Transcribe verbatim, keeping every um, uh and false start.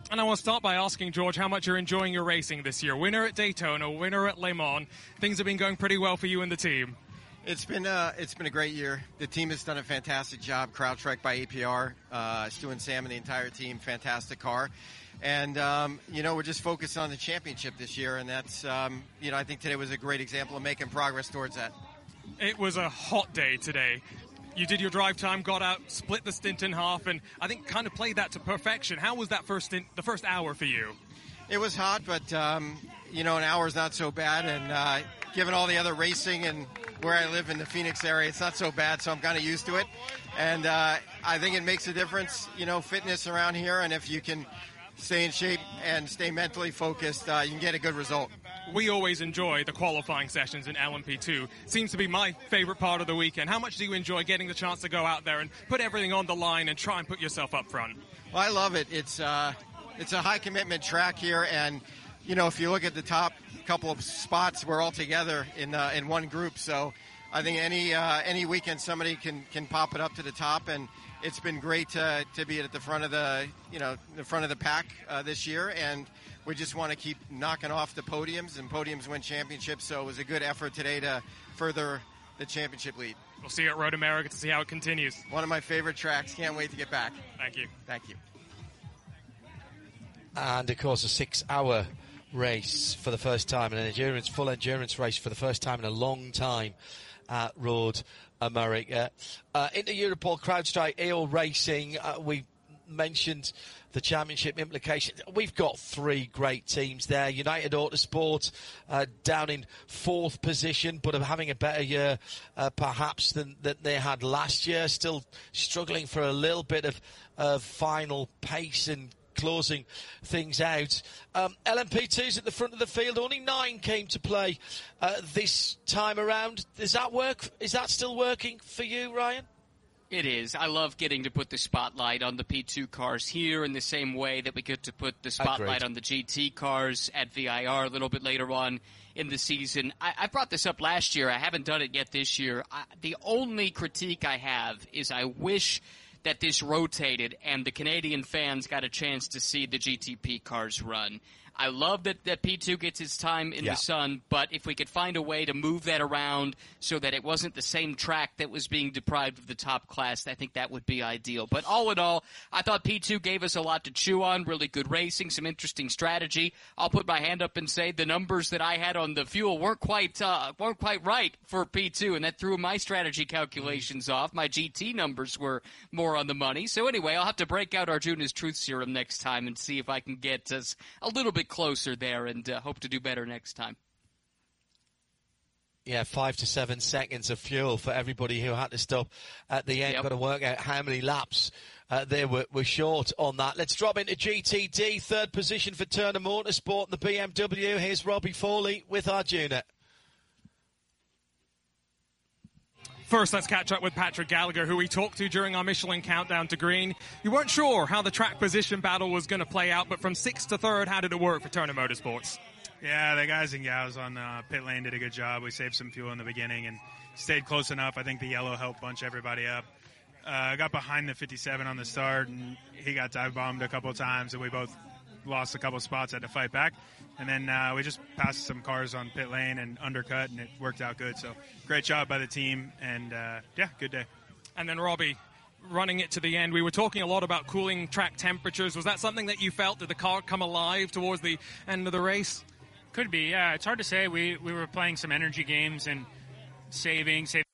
And I want to start by asking, George, how much you're enjoying your racing this year. Winner at Daytona, winner at Le Mans. Things have been going pretty well for you and the team. It's been uh, it's been a great year. The team has done a fantastic job. CrowdStrike by A P R, uh, Stu and Sam and the entire team, fantastic car. And, um, you know, we're just focused on the championship this year, and that's, um, you know, I think today was a great example of making progress towards that. It was a hot day today. You did your drive time, got out, split the stint in half, and I think kind of played that to perfection. How was that first stint, the first hour for you? It was hot, but, um, you know, an hour is not so bad. And uh, given all the other racing and where I live in the Phoenix area, it's not so bad, so I'm kind of used to it. And uh, I think it makes a difference, you know, fitness around here. And if you can stay in shape and stay mentally focused, uh, you can get a good result. We always enjoy the qualifying sessions in L M P two. Seems to be my favorite part of the weekend. How much do you enjoy getting the chance to go out there and put everything on the line and try and put yourself up front? Well, I love it. It's uh, it's a high commitment track here, and you know, if you look at the top couple of spots, we're all together in uh, in one group. So I think any uh, any weekend somebody can can pop it up to the top, and it's been great to to be at the front of the you know the front of the pack uh, this year, and we just want to keep knocking off the podiums, and podiums win championships. So it was a good effort today to further the championship lead. We'll see you at Road America to see how it continues. One of my favorite tracks. Can't wait to get back. Thank you. Thank you. And of course, a six-hour race for the first time, an endurance, full endurance race for the first time in a long time at Road America. Uh, into Europol, CrowdStrike, E O Racing. Uh, we mentioned the championship implications. We've got three great teams there. United Autosport uh, down in fourth position, but having a better year uh, perhaps than, than they had last year. Still struggling for a little bit of uh, final pace and closing things out. Um, L M P two's at the front of the field. Only nine came to play uh, this time around. Does that work? Is that still working for you, Ryan? It is. I love getting to put the spotlight on the P two cars here in the same way that we get to put the spotlight Agreed. on the G T cars at V I R a little bit later on in the season. I, I brought this up last year. I haven't done it yet this year. I, the only critique I have is I wish that this rotated and the Canadian fans got a chance to see the G T P cars run. I love that, that P two gets its time in yeah. the sun, but if we could find a way to move that around so that it wasn't the same track that was being deprived of the top class, I think that would be ideal. But all in all, I thought P two gave us a lot to chew on, really good racing, some interesting strategy. I'll put my hand up and say the numbers that I had on the fuel weren't quite uh, weren't quite right for P two, and that threw my strategy calculations off. My G T numbers were more on the money. So anyway, I'll have to break out Arjuna's Truth Serum next time and see if I can get us a little bit closer there, and uh, hope to do better next time. Yeah, five to seven seconds of fuel for everybody who had to stop at the end. Yep. Got to work out how many laps uh, they were, were short on that. Let's drop into G T D. Third position for Turner Motorsport and the B M W. Here's Robbie Foley with Arjuna. First, let's catch up with Patrick Gallagher, who we talked to during our Michelin Countdown to Green. You weren't sure how the track position battle was going to play out, but from sixth to third, how did it work for Turner Motorsports? Yeah, the guys and gals on uh, pit lane did a good job. We saved some fuel in the beginning and stayed close enough. I think the yellow helped bunch everybody up. I uh, got behind the fifty-seven on the start, and he got dive bombed a couple of times, and we both lost a couple of spots, had to fight back. And then uh, we just passed some cars on pit lane and undercut, and it worked out good. So great job by the team, and uh, yeah, good day. And then Robbie, running it to the end, we were talking a lot about cooling track temperatures. Was that something that you felt? Did the car come alive towards the end of the race? Could be, yeah. It's hard to say. We we were playing some energy games and saving, saving.